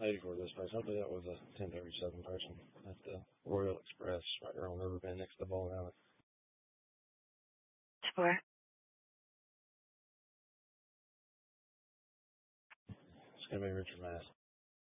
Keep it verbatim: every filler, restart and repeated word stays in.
eighty-four this place. Hopefully that was a ten thirty-seven person at the Royal Express right there on Riverbend next to the bowling alley. Sure. It's going to be Richard Mass.